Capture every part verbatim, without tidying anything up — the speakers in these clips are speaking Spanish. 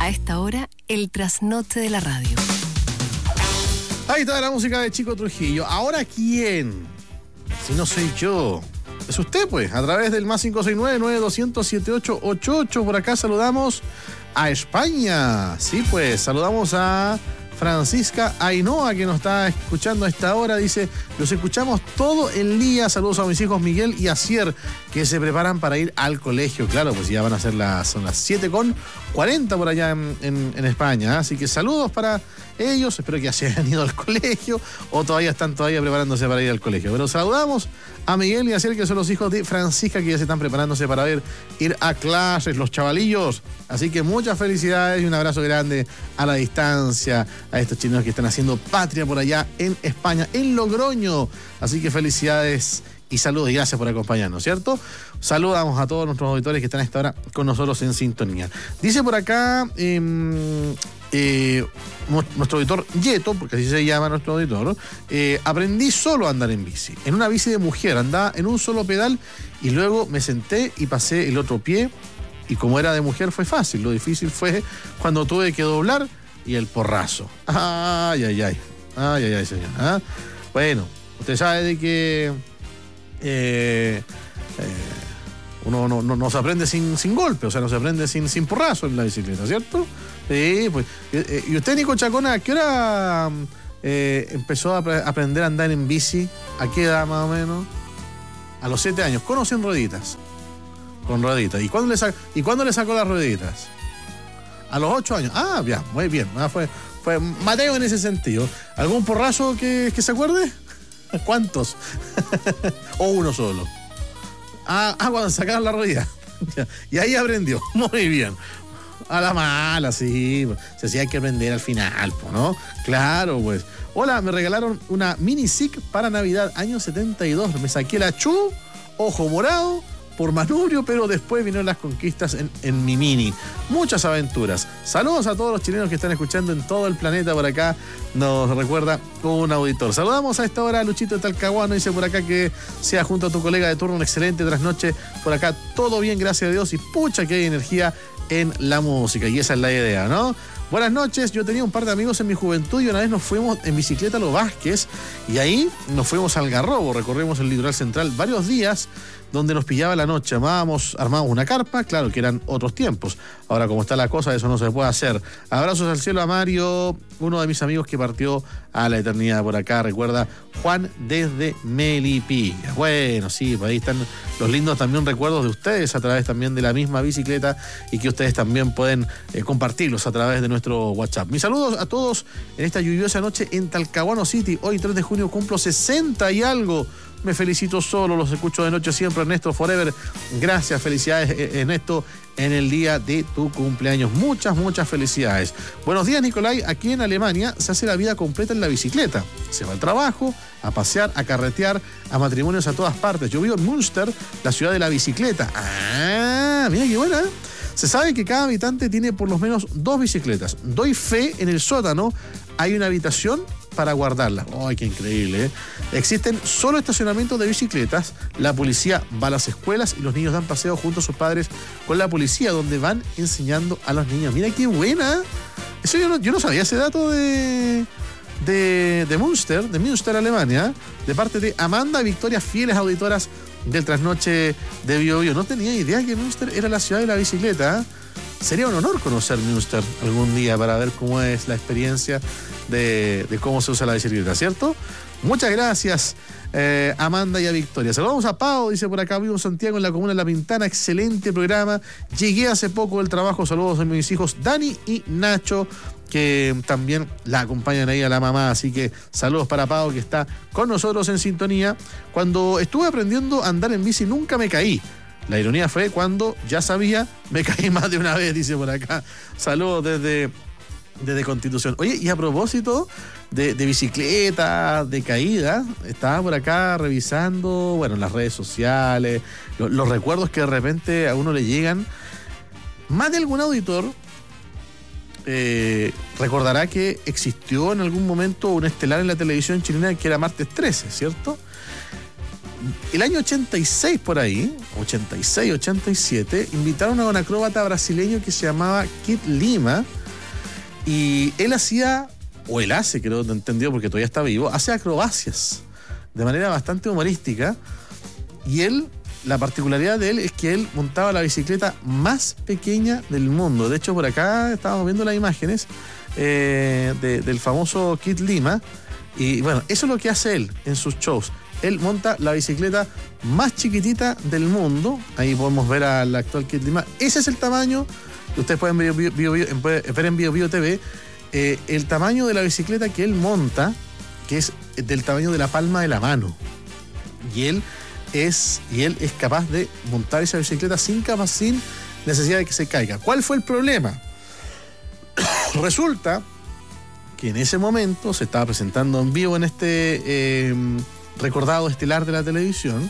A esta hora, el trasnoche de la radio. Ahí está la música de Chico Trujillo. ¿Ahora quién? Si no soy yo. Es usted, pues, a través del más cinco seis nueve, nueve dos cero cero, siete ocho ocho ocho. Por acá saludamos a España. Sí, pues, saludamos a Francisca Ainhoa, que nos está escuchando a esta hora. Dice, los escuchamos todo el día. Saludos a mis hijos Miguel y Asier, que se preparan para ir al colegio. Claro, pues ya van a ser las, son las siete con cuarenta por allá en, en, en España. Así que saludos para ellos. Espero que ya se hayan ido al colegio o todavía están todavía preparándose para ir al colegio. Pero saludamos a Miguel y Asier, que son los hijos de Francisca, que ya se están preparándose para ver, ir a clases, los chavalillos. Así que muchas felicidades y un abrazo grande a la distancia a estos chilenos que están haciendo patria por allá en España, en Logroño. Así que felicidades y saludos y gracias por acompañarnos, ¿cierto? Saludamos a todos nuestros auditores que están a esta hora con nosotros en sintonía. Dice por acá eh, eh, nuestro auditor Yeto, porque así se llama nuestro auditor, eh, aprendí solo a andar en bici, en una bici de mujer, andaba en un solo pedal y luego me senté y pasé el otro pie y como era de mujer fue fácil, lo difícil fue cuando tuve que doblar y el porrazo. Ay, ay, ay, ay, ay, ay, señor. ¿Ah? Bueno, usted sabe de que Eh, eh, uno no, no, no se aprende sin, sin golpe, o sea, no se aprende sin, sin porrazo en la bicicleta, ¿cierto? Sí, pues. Eh, ¿Y usted, Nico Chacona, a qué hora eh, empezó a ap- aprender a andar en bici? ¿A qué edad más o menos? A los siete años, con o sin rueditas. Con rueditas. ¿Y cuándo le, sa- ¿Y cuándo le sacó las rueditas? A los ocho años. Ah, ya, muy bien. Ah, fue, fue Mateo en ese sentido. ¿Algún porrazo que, que se acuerde? ¿Cuántos? ¿O uno solo? Ah, ah, cuando sacaron la rodilla. Y ahí aprendió. Muy bien. A la mala, sí. Si sí, hay que aprender al final, ¿no? Claro, pues. Hola, me regalaron una mini S I C para Navidad, año setenta y dos. Me saqué la Chu, ojo morado, por manubrio, pero después vinieron las conquistas en, en mi mini. Muchas aventuras. Saludos a todos los chilenos que están escuchando en todo el planeta por acá. Nos recuerda un auditor. Saludamos a esta hora a Luchito de Talcahuano. Dice por acá que sea junto a tu colega de turno un excelente trasnoche. Por acá todo bien, gracias a Dios. Y pucha que hay energía en la música. Y esa es la idea, ¿no? Buenas noches, yo tenía un par de amigos en mi juventud y una vez nos fuimos en bicicleta a Los Vázquez y ahí nos fuimos al Algarrobo, recorrimos el litoral central varios días donde nos pillaba la noche, armábamos, armábamos una carpa, claro que eran otros tiempos, ahora como está la cosa eso no se puede hacer. Abrazos al cielo a Mario, uno de mis amigos que partió a la eternidad por acá, recuerda Juan desde Melipilla. Bueno, sí, pues ahí están los lindos también recuerdos de ustedes a través también de la misma bicicleta y que ustedes también pueden eh, compartirlos a través de nuestro WhatsApp. Mis saludos a todos en esta lluviosa noche en Talcahuano City. Hoy tres de junio cumplo sesenta y algo. Me felicito solo, los escucho de noche siempre, Ernesto Forever. Gracias, felicidades, Ernesto, en el día de tu cumpleaños. Muchas, muchas felicidades. Buenos días, Nicolai. Aquí en Alemania se hace la vida completa en la bicicleta. Se va al trabajo, a pasear, a carretear, a matrimonios a todas partes. Yo vivo en Münster, la ciudad de la bicicleta. Ah, mira qué buena, ¿eh? Se sabe que cada habitante tiene por lo menos dos bicicletas. Doy fe, en el sótano hay una habitación para guardarlas. ¡Ay, qué increíble! ¿eh? Existen solo estacionamientos de bicicletas, la policía va a las escuelas y los niños dan paseo junto a sus padres con la policía, donde van enseñando a los niños. ¡Mira qué buena! Eso yo no, yo no sabía ese dato de, de, de Münster, de Münster, Alemania, de parte de Amanda Victoria, fieles auditoras del trasnoche de Bio Bio. No tenía idea que Münster era la ciudad de la bicicleta. Sería un honor conocer Münster algún día para ver cómo es la experiencia de, de cómo se usa la bicicleta, ¿cierto? Muchas gracias, eh, Amanda y a Victoria. Saludamos a Pau, dice por acá, vivo en Santiago, en la comuna de La Pintana. Excelente programa. Llegué hace poco del trabajo. Saludos a mis hijos Dani y Nacho, que también la acompañan ahí a la mamá. Así que saludos para Pau, que está con nosotros en sintonía. Cuando estuve aprendiendo a andar en bici nunca me caí. La ironía fue cuando ya sabía, me caí más de una vez, dice por acá. Saludos desde, desde Constitución. Oye, y a propósito de, de bicicleta, de caída, estaba por acá revisando, bueno, las redes sociales, lo, los recuerdos que de repente a uno le llegan. Más de algún auditor eh, recordará que existió en algún momento un estelar en la televisión chilena que era Martes trece, ¿cierto? El año ochenta y seis por ahí, ochenta y seis, ochenta y siete, invitaron a un acróbata brasileño que se llamaba Kid Lima Y él hacía, o él hace, creo que no entendió porque todavía está vivo, hace acrobacias de manera bastante humorística. Y él, la particularidad de él es que él montaba la bicicleta más pequeña del mundo. De hecho, por acá estábamos viendo las imágenes eh, de, del famoso Kid Lima. Y bueno, eso es lo que hace él en sus shows. Él monta la bicicleta más chiquitita del mundo. Ahí podemos ver al actual Kid Lima. Ese es el tamaño que ustedes pueden ver, bio, bio, bio, ver en Bio Bio T V. Eh, el tamaño de la bicicleta que él monta, que es del tamaño de la palma de la mano. Y él es, y él es capaz de montar esa bicicleta sin, capaz, sin necesidad de que se caiga. ¿Cuál fue el problema? Resulta que en ese momento se estaba presentando en vivo en este eh, recordado estelar de la televisión.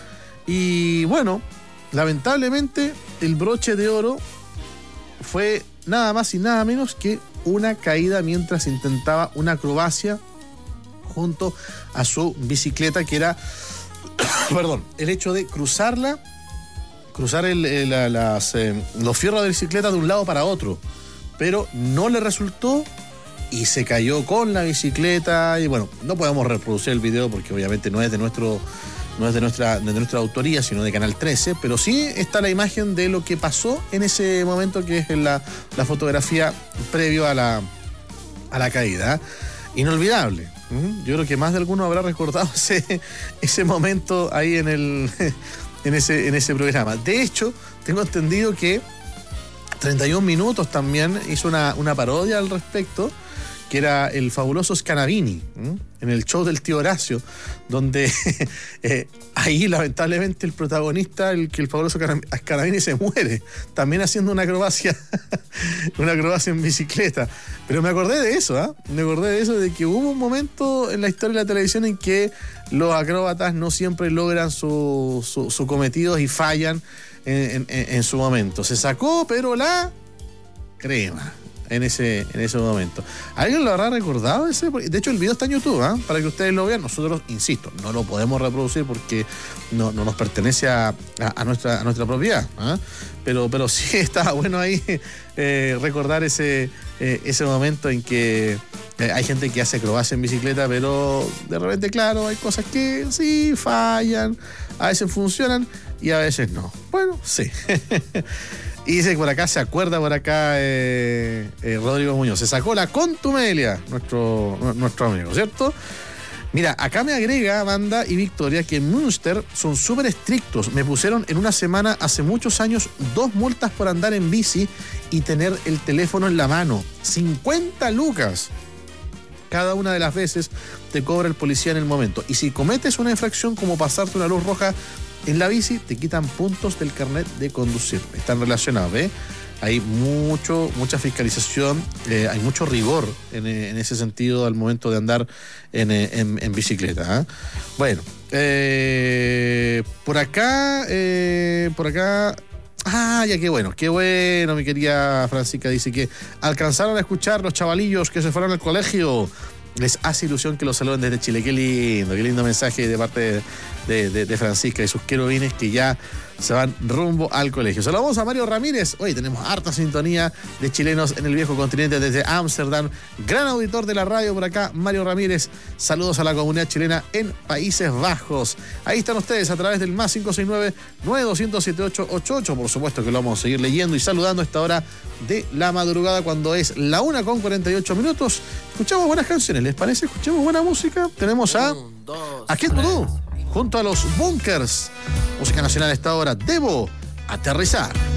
Y bueno, lamentablemente el broche de oro fue nada más y nada menos que una caída mientras intentaba una acrobacia junto a su bicicleta, que era perdón, el hecho de cruzarla, cruzar el, el, la, las, eh, los fierros de la bicicleta de un lado para otro, pero no le resultó y se cayó con la bicicleta. Y bueno, no podemos reproducir el video porque obviamente no es de nuestro no es de nuestra, de nuestra autoría, sino de Canal trece, pero sí está la imagen de lo que pasó en ese momento, que es la, la fotografía previo a la, a la caída. Inolvidable. Yo creo que más de alguno habrá recordado ese, ese momento ahí en, el, en, ese, en ese programa. De hecho, tengo entendido que treinta y un minutos también hizo una, una parodia al respecto, que era el fabuloso Scanavini, ¿eh? En el show del tío Horacio, donde eh, ahí lamentablemente el protagonista, el que el fabuloso Scanavini, se muere, también haciendo una acrobacia, una acrobacia en bicicleta. Pero me acordé de eso, ¿eh? me acordé de eso, de que hubo un momento en la historia de la televisión en que los acróbatas no siempre logran sus su, su cometidos y fallan en, en, en su momento. Se sacó, pero la crema. En ese, en ese momento. ¿Alguien lo habrá recordado ese? De hecho, el video está en YouTube, ¿eh? Para que ustedes lo vean. Nosotros, insisto, no lo podemos reproducir porque no, no nos pertenece a, a, a, nuestra, a nuestra propiedad, ¿eh? Pero, pero sí está bueno ahí eh, recordar ese, eh, ese momento en que eh, hay gente que hace acrobacia en bicicleta, pero de repente, claro, hay cosas que sí fallan, a veces funcionan y a veces no. Bueno, sí. Y dice que por acá se acuerda, por acá eh, eh, Rodrigo Muñoz. Se sacó la contumelia, nuestro, nuestro amigo, ¿cierto? Mira, acá me agrega Amanda y Victoria que en Münster son súper estrictos. Me pusieron en una semana hace muchos años dos multas por andar en bici y tener el teléfono en la mano. cincuenta lucas. Cada una de las veces te cobra el policía en el momento. Y si cometes una infracción como pasarte una luz roja en la bici, te quitan puntos del carnet de conducir. Están relacionados, ¿eh? Hay mucho, mucha fiscalización, eh, hay mucho rigor en, en ese sentido al momento de andar en, en, en bicicleta, ¿eh? Bueno, eh, por acá, eh, por acá... Ah, ya qué bueno, qué bueno, mi querida Francisca. Dice que alcanzaron a escuchar los chavalillos que se fueron al colegio. Les hace ilusión que los saluden desde Chile. Qué lindo, qué lindo mensaje de parte de, de, de, de Francisca y sus querubines que ya se van rumbo al colegio. Saludamos a Mario Ramírez. Hoy tenemos harta sintonía de chilenos en el viejo continente desde Ámsterdam. Gran auditor de la radio por acá, Mario Ramírez. Saludos a la comunidad chilena en Países Bajos. Ahí están ustedes a través del más cinco seis nueve, nueve dos cero siete, ocho ocho ocho. Por supuesto que lo vamos a seguir leyendo y saludando a esta hora de la madrugada, cuando es la una con cuarenta y ocho minutos. Escuchamos buenas canciones, ¿les parece? Escuchamos buena música. Tenemos a Aquí Tudú junto a los Bunkers. Música nacional a esta hora. Debo aterrizar.